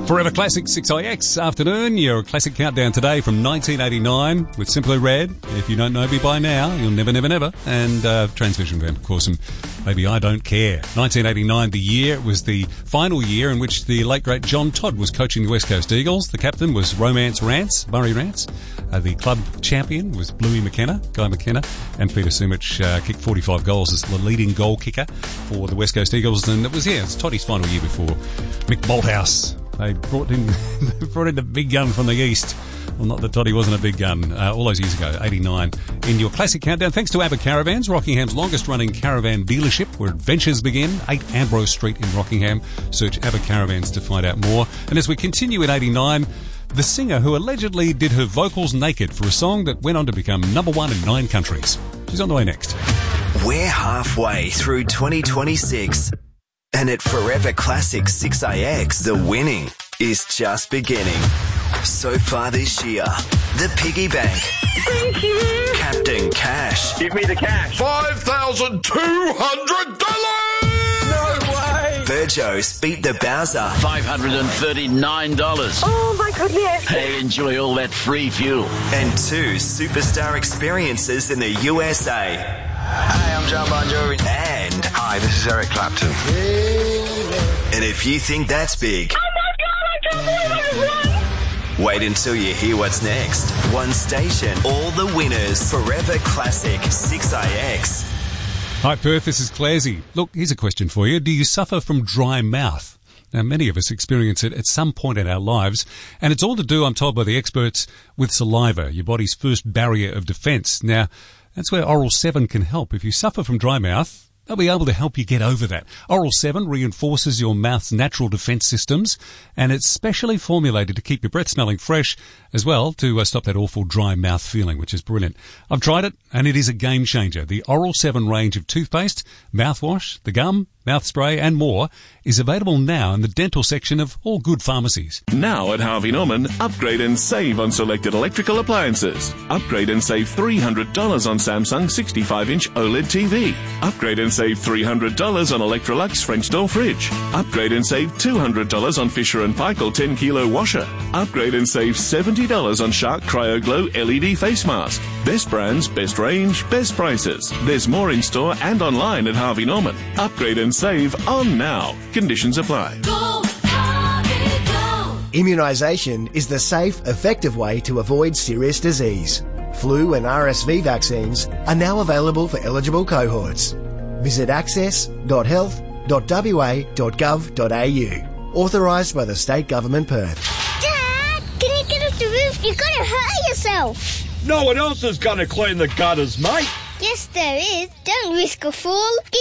Forever Classic 6IX afternoon. Your classic countdown today from 1989 with Simply Red. If you don't know me by now, you'll never, never, never. And Transvision Band, of course, and Baby I Don't Care. 1989, the year. It was the final year in which the late, great John Todd was coaching the West Coast Eagles. The captain was Murray Rance. The club champion was Bluey McKenna, Guy McKenna, and Peter Sumich kicked 45 goals as the leading goal kicker for the West Coast Eagles. And it was Toddy's final year before Mick Bolthouse. They brought in the big gun from the east. Well, not that Toddy wasn't a big gun all those years ago, 89. In your classic countdown, thanks to ABBA Caravans, Rockingham's longest-running caravan dealership where adventures begin, 8 Ambrose Street in Rockingham. Search ABBA Caravans to find out more. And as we continue in 89, the singer who allegedly did her vocals naked for a song that went on to become number one in 9 countries. She's on the way next. We're halfway through 2026. And at Forever Classic 6IX, the winning is just beginning. So far this year, the piggy bank. Thank you. Captain Cash. Give me the cash. $5,200! No way. Virgos beat the Bowser. $539. Oh my goodness. Hey, enjoy all that free fuel. And 2 superstar experiences in the USA. Hi, I'm John Bon Jovi. And... Hi, this is Eric Clapton. And if you think that's big... Oh my God, I can't believe I won. Wait until you hear what's next. One station, all the winners. Forever Classic 6IX. Hi Perth, this is Clarsey. Look, here's a question for you. Do you suffer from dry mouth? Now, many of us experience it at some point in our lives, and it's all to do, I'm told by the experts, with saliva, your body's first barrier of defence. Now, that's where Oral 7 can help. If you suffer from dry mouth, they'll be able to help you get over that. Oral 7 reinforces your mouth's natural defence systems, and it's specially formulated to keep your breath smelling fresh, as well to stop that awful dry mouth feeling, which is brilliant. I've tried it, and it is a game changer. The Oral 7 range of toothpaste, mouthwash, the gum, mouth spray, and more is available now in the dental section of all good pharmacies. Now at Harvey Norman, upgrade and save on selected electrical appliances. Upgrade and save $300 on Samsung 65-inch OLED TV. Upgrade and save $300 on Electrolux French door fridge. Upgrade and save $200 on Fisher & Paykel 10-kilo washer. Upgrade and save $70 on Shark Cryo Glow LED face mask. Best brands, best range, best prices. There's more in store and online at Harvey Norman. Upgrade and save on now. Conditions apply. Go, Harvey, go. Immunisation is the safe, effective way to avoid serious disease. Flu and RSV vaccines are now available for eligible cohorts. Visit access.health.wa.gov.au. Authorised by the State Government Perth. Dad, can you get off the roof? You're going to hurt yourself. No one else is going to clean the gutters, mate. Yes, there is. Don't risk a fall.